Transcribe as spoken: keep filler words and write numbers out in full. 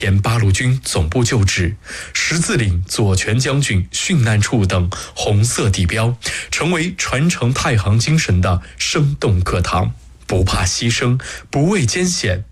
沿八路军总部旧址、十字岭左权将军殉难处等红色地标，成为传承太行精神的生动课堂。不怕牺牲，不畏艰险，